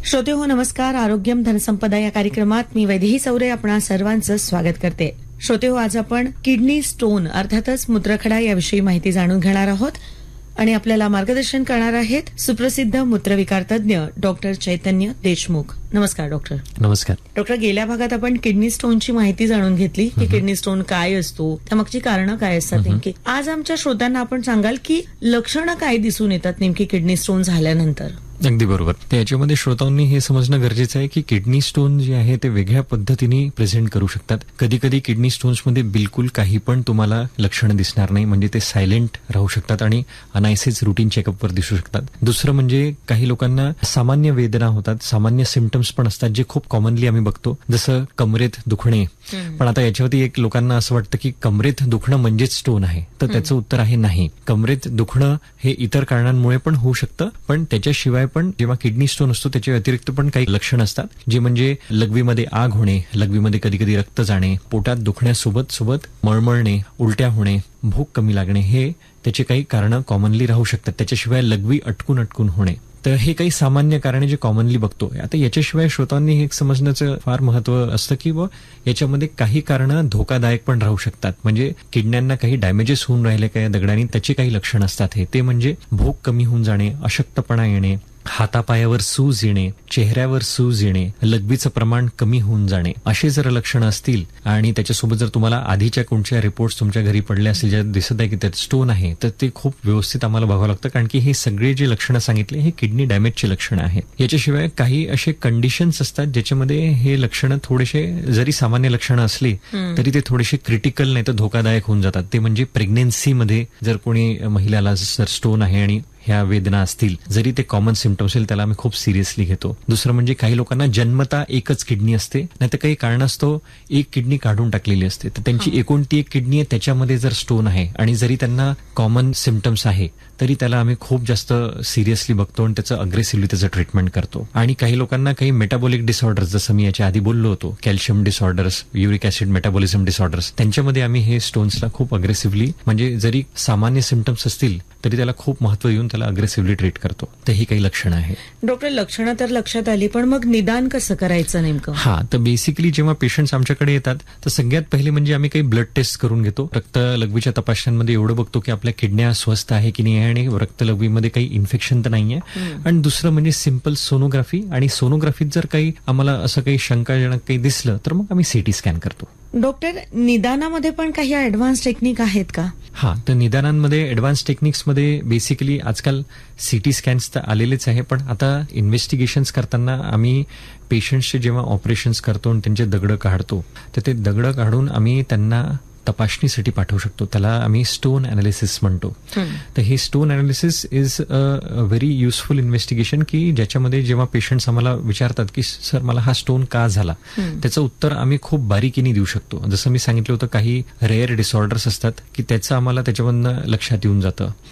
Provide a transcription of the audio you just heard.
श्रोते हो नमस्कार. आरोग्यम धनसंपदा या कार्यक्रमात मी वैदेही चौरे आपणा सर्वांचं स्वागत करते. श्रोते हो, आज आपण किडनी स्टोन अर्थातच मूत्रखडा याविषयी माहिती जाणून घेणार आहोत आणि आपल्याला मार्गदर्शन करणार आहेत सुप्रसिद्ध मूत्रविकार तज्ञ डॉक्टर चैतन्य देशमुख. नमस्कार डॉक्टर. नमस्कार डॉक्टर. गेल्या भागात आपण किडनी स्टोनची माहिती जाणून घेतली की किडनी स्टोन काय असतो, त्यामागची कारणं काय असतात नेमकी. आज आमच्या श्रोत्यांना आपण सांगाल की लक्षणं काय दिसून येतात नेमकी किडनी स्टोन झाल्यानंतर. अगदी बरोबर. तर याच्यामध्ये श्रोतांनी हे समजणं गरजेचं आहे की किडनी स्टोन जे आहे ते वेगळ्या पद्धतीने प्रेझेंट करू शकतात. कधी कधी किडनी स्टोन्स मध्ये बिलकुल काही पण तुम्हाला लक्षणं दिसणार नाही, म्हणजे ते सायलेंट राहू शकतात आणि अनायसेच रुटीन चेकअपवर दिसू शकतात. दुसरं म्हणजे काही लोकांना सामान्य वेदना होतात, सामान्य सिम्पटम्स पण असतात जे खूप कॉमनली आम्ही बघतो, जसं कमरेत दुखणे. पण आता याच्यावरती एक लोकांना असं वाटतं की कमरेत दुखणं म्हणजेच स्टोन आहे, तर त्याचं उत्तर आहे नाही. कमरेत दुखणं हे इतर कारणांमुळे पण होऊ शकतं, पण त्याच्याशिवाय पण जेव्हा किडनी स्टोन असतो त्याच्या व्यतिरिक्त पण काही लक्षण असतात, जे म्हणजे लघवीमध्ये आग होणे, लघवीमध्ये कधी कधी रक्त जाणे, पोटात दुखण्यासोबत सोबत मळमळणे, उलट्या होणे, भूक कमी लागणे, हे त्याचे काही कारणं कॉमनली राहू शकतात. त्याच्याशिवाय लघवी अटकून होणे. तर हे काही सामान्य कारणे जे कॉमनली बघतो. आता याच्याशिवाय श्रोतांनी हे समजण्याचं फार महत्व असतं की याच्यामध्ये काही कारणं धोकादायक पण राहू शकतात. म्हणजे किडण्यांना काही डॅमेजेस होऊन राहिले का या दगडांनी, त्याची काही लक्षणं असतात. ते म्हणजे भूक कमी होऊन जाणे, अशक्तपणा येणे, हातापायावर सूज येणे, चेहऱ्यावर सूज येणे, लघवीचं प्रमाण कमी होऊन जाणे, असे जर लक्षणं असतील आणि त्याच्यासोबत जर तुम्हाला आधीच्या कोणत्या रिपोर्ट्स तुमच्या घरी पडले असतील ज्यात दिसत आहे की त्यात स्टोन आहे, तर ते खूप व्यवस्थित आम्हाला बघावं लागतं, कारण की हे सगळे जे लक्षणं सांगितले हे किडनी डॅमेजचे लक्षणं आहेत. याच्याशिवाय काही असे कंडिशन्स असतात ज्याच्यामध्ये हे लक्षणं थोडेसे जरी सामान्य लक्षणं असली तरी ते थोडेसे क्रिटिकल नाही तर धोकादायक होऊन जातात. ते म्हणजे प्रेग्नेन्सीमध्ये जर कोणी महिलाला जर स्टोन आहे आणि ह्या वेदना असतील, जरी ते कॉमन सिम्पटम्स असेल त्याला आम्ही खूप सिरियसली घेतो. दुसरं म्हणजे काही लोकांना जन्मता एकच किडनी असते, नाही तर काही कारणास्तव एक किडनी काढून टाकलेली असते, तर त्यांची एकूण ती एक किडनी आहे, त्याच्यामध्ये जर स्टोन आहे आणि जरी त्यांना कॉमन सिम्पटम्स आहे तरी त्याला आम्ही खूप जास्त सिरियसली बघतो आणि त्याचं अग्रेसिव्हली त्याचं ट्रीटमेंट करतो. आणि काही लोकांना काही मेटाबॉलिक डिसऑर्डर्स, जसं मी याच्या आधी बोललो होतो, calcium disorders, uric acid metabolism disorders, त्यांच्यामध्ये आम्ही हे स्टोन्सला खूप अग्रेसिव्हली, म्हणजे जरी सामान्य सिम्पटम्स असतील तरी त्याला खूप महत्व देऊन त्याला अग्रेसिव्हली ट्रीट करतो. तर ही काही लक्षणं आहेत. डॉक्टर, लक्षणं तर लक्षात आली, पण मग निदान कसं करायचं नेमकं? तर बेसिकली जेव्हा पेशंट्स आमच्याकडे येतात तर सगळ्यात पहिले म्हणजे आम्ही काही ब्लड टेस्ट करून घेतो. रक्त लघवीच्या तपासण्यांमध्ये एवढं बघतो की आपल्या किडन्या स्वस्थ आहे की नाही आहे आणि रक्त लघवीमध्ये काही इन्फेक्शन तर नाहीये. आणि दुसरं म्हणजे सिंपल सोनोग्राफी, आणि सोनोग्राफीत जर काही आम्हाला असं काही शंकाजनक काही दिसलं तर मग आम्ही सीटी स्कॅन करतो. डॉक्टर, निदानामध्ये पण काही ऍडव्हान्स टेक्निक आहेत का? तर निदानांमध्ये ऍडव्हान्स टेक्निक्समध्ये बेसिकली आजकाल सीटी स्कॅन्स तर आलेलेच आहे, पण आता इन्व्हेस्टिगेशन्स करताना आम्ही पेशंट्सचे जेव्हा ऑपरेशन्स करतो आणि त्यांचे दगडं काढतो, तर ते दगडं काढून आम्ही त्यांना तपासणीसाठी पाठवू शकतो. त्याला आम्ही स्टोन अनालिसिस म्हणतो. तर हे stone analysis is a very useful investigation, की ज्याच्यामध्ये जेव्हा पेशंट्स आम्हाला विचारतात की सर मला हा स्टोन का झाला, त्याचं उत्तर आम्ही खूप बारीकीने देऊ शकतो. जसं मी सांगितलं होतं, काही रेअर डिसऑर्डर्स असतात की त्याचं आम्हाला त्याच्यामधनं लक्षात येऊन जातं.